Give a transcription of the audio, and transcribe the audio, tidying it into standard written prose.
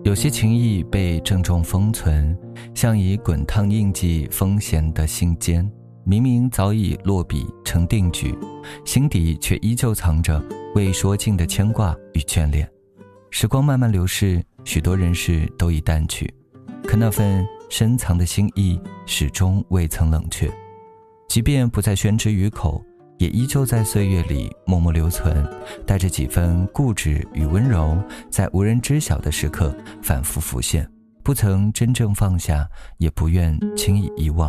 有些情谊被郑重封存，像以滚烫印记封闲的信笺，明明早已落笔成定局，心底却依旧藏着未说尽的牵挂与眷恋。时光慢慢流逝，许多人事都已淡去，可那份深藏的心意始终未曾冷却，即便不再宣之于口，也依旧在岁月里默默留存，带着几分固执与温柔，在无人知晓的时刻反复浮现，不曾真正放下，也不愿轻易遗忘。